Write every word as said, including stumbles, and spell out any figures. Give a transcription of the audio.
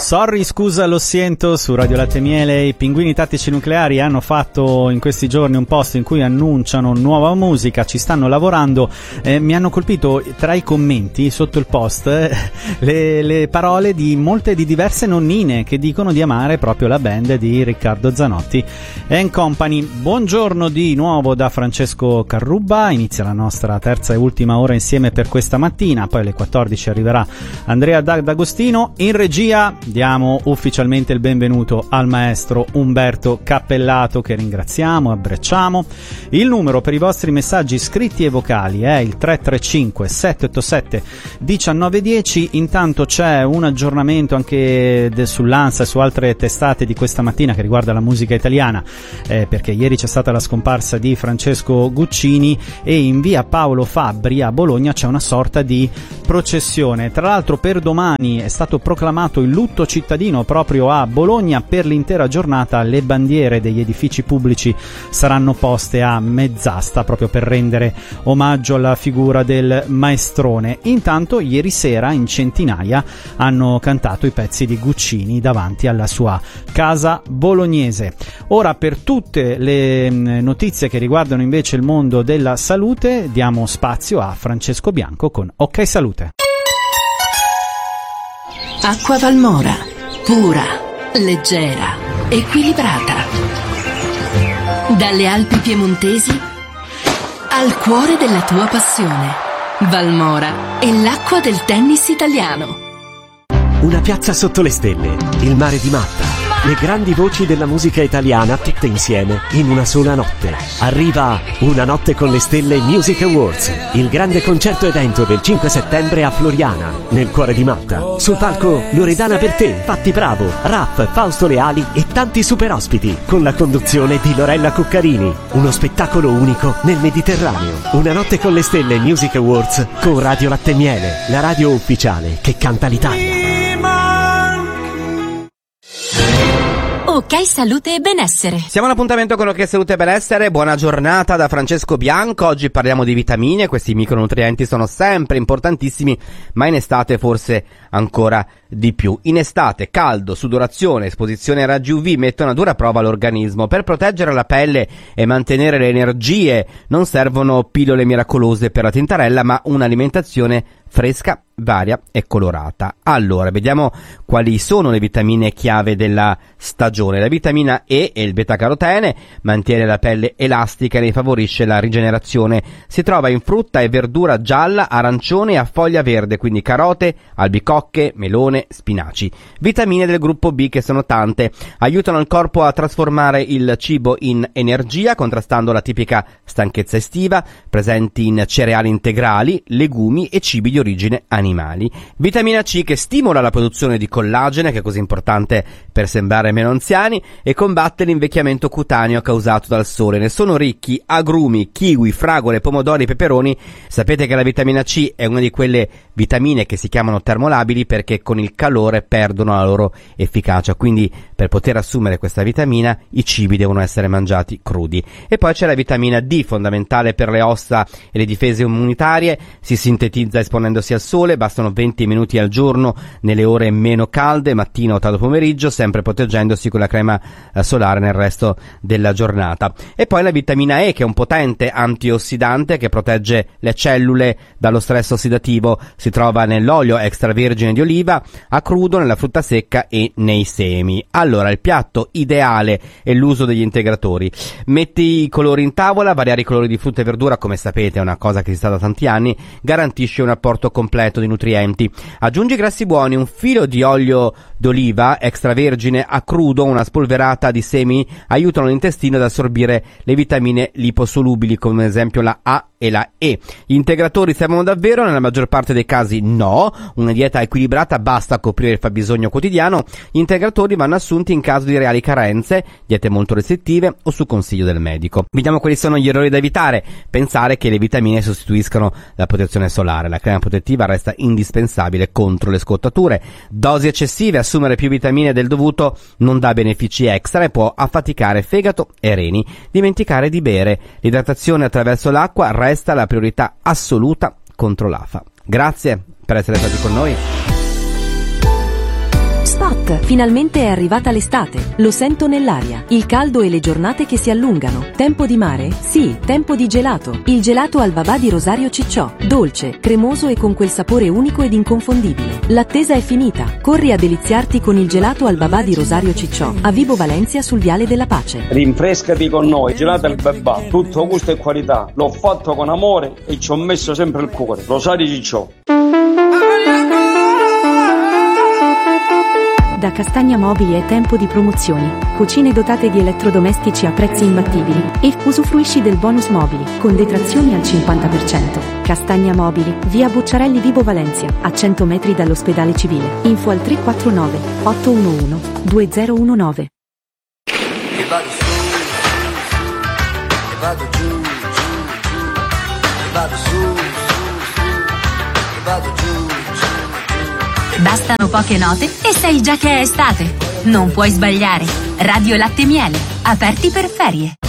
Sorry, scusa, lo sento su Radio Latte e Miele. I Pinguini Tattici Nucleari hanno fatto in questi giorni un post in cui annunciano nuova musica, ci stanno lavorando. Eh, mi hanno colpito tra i commenti sotto il post eh, le, le parole di molte di diverse nonnine che dicono di amare proprio la band di Riccardo Zanotti and Company. Buongiorno di nuovo da Francesco Carrubba. Inizia la nostra terza e ultima ora insieme per questa mattina, poi alle quattordici arriverà Andrea D'Agostino. In regia diamo ufficialmente il benvenuto al maestro Umberto Cappellato, che ringraziamo e abbracciamo. Il numero per i vostri messaggi scritti e vocali è il tre tre cinque sette otto sette uno nove uno zero. Intanto c'è un aggiornamento anche de- sull'Ansa e su altre testate di questa mattina che riguarda la musica italiana, eh, perché ieri c'è stata la scomparsa di Francesco Guccini e in via Paolo Fabbri a Bologna c'è una sorta di processione. Tra l'altro per domani è stato proclamato il lutto cittadino proprio a Bologna. Per l'intera giornata le bandiere degli edifici pubblici saranno poste a mezz'asta proprio per rendere omaggio alla figura del maestrone. Intanto ieri sera in centinaia hanno cantato i pezzi di Guccini davanti alla sua casa bolognese. Ora, per tutte le notizie che riguardano invece il mondo della salute, diamo spazio a Francesco Bianco con Ok Salute. Acqua Valmora, pura, leggera, equilibrata. Dalle Alpi piemontesi al cuore della tua passione. Valmora è l'acqua del tennis italiano. Una piazza sotto le stelle, il mare di Matta, le grandi voci della musica italiana tutte insieme in una sola notte. Arriva Una notte con le stelle Music Awards, il grande concerto evento del cinque settembre a Floriana, nel cuore di Matta. Sul palco Loredana Bertè, Patti Bravo, Raff, Fausto Leali e tanti super ospiti, con la conduzione di Lorella Cuccarini. Uno spettacolo unico nel Mediterraneo. Una notte con le stelle Music Awards con Radio Latte e Miele, la radio ufficiale che canta l'Italia. Ok Salute e Benessere. Siamo all'appuntamento con Ok Salute e Benessere. Buona giornata da Francesco Bianco. Oggi parliamo di vitamine. Questi micronutrienti sono sempre importantissimi, ma in estate forse ancora di più. In estate caldo, sudorazione, esposizione ai raggi U V mettono a dura prova l'organismo. Per proteggere la pelle e mantenere le energie non servono pillole miracolose per la tintarella, ma un'alimentazione fresca, varia e colorata. Allora, vediamo quali sono le vitamine chiave della stagione. La vitamina E e il beta-carotene mantiene la pelle elastica e ne favorisce la rigenerazione. Si trova in frutta e verdura gialla, arancione e a foglia verde, quindi carote, albicocche, melone, spinaci. Vitamine del gruppo B, che sono tante, aiutano il corpo a trasformare il cibo in energia, contrastando la tipica stanchezza estiva, presenti in cereali integrali, legumi e cibi di origine animali. Vitamina C, che stimola la produzione di collagene, che è così importante per sembrare meno anziani, e combatte l'invecchiamento cutaneo causato dal sole. Ne sono ricchi agrumi, kiwi, fragole, pomodori e peperoni. Sapete che la vitamina C è una di quelle vitamine che si chiamano termolabili perché con il calore perdono la loro efficacia, quindi per poter assumere questa vitamina i cibi devono essere mangiati crudi. E poi c'è la vitamina D, fondamentale per le ossa e le difese immunitarie. Si sintetizza esponendosi al sole, bastano venti minuti al giorno nelle ore meno calde, mattina o tardo pomeriggio, sempre proteggendosi con la crema solare nel resto della giornata. E poi la vitamina E, che è un potente antiossidante che protegge le cellule dallo stress ossidativo. Si trova nell'olio extravergine di oliva, a crudo, nella frutta secca e nei semi. Allora, il piatto ideale è l'uso degli integratori. Metti i colori in tavola, variare i colori di frutta e verdura, come sapete è una cosa che si sta da tanti anni, garantisce un apporto completo di nutrienti. Aggiungi grassi buoni, un filo di olio d'oliva extravergine a crudo, una spolverata di semi aiutano l'intestino ad assorbire le vitamine liposolubili, come ad esempio la A e la E. Gli integratori servono davvero? Nella maggior parte dei casi no. Una dieta equilibrata basta a coprire il fabbisogno quotidiano. Gli integratori vanno assunti in caso di reali carenze, diete molto restrittive o su consiglio del medico. Vediamo quali sono gli errori da evitare. Pensare che le vitamine sostituiscano la protezione solare. La crema protettiva resta indispensabile contro le scottature. Dosi eccessive, assumere più vitamine del dovuto non dà benefici extra e può affaticare fegato e reni. Dimenticare di bere. L'idratazione attraverso l'acqua resta la priorità assoluta contro l'A F A. Grazie per essere stati con noi. Stop. hot. Finalmente è arrivata l'estate. Lo sento nell'aria. Il caldo e le giornate che si allungano. Tempo di mare? Sì, tempo di gelato. Il gelato al babà di Rosario Cicciò. Dolce, cremoso e con quel sapore unico ed inconfondibile. L'attesa è finita. Corri a deliziarti con il gelato al babà di Rosario Cicciò. A Vibo Valencia sul Viale della Pace. Rinfrescati con noi. Gelato al babà. Tutto gusto e qualità. L'ho fatto con amore e ci ho messo sempre il cuore. Rosario Cicciò. Da Castagna Mobili è tempo di promozioni. Cucine dotate di elettrodomestici a prezzi imbattibili. E usufruisci del bonus mobili, con detrazioni al cinquanta per cento. Castagna Mobili, via Bucciarelli Vibo Valencia, a cento metri dall'ospedale civile. Info al tre quattro nove otto uno uno due zero uno nove. E vado su, e vado giù, giù, giù, e vado su, su, su, e vado giù. Bastano poche note e sai già che è estate. Non puoi sbagliare. Radio Latte Miele, aperti per ferie.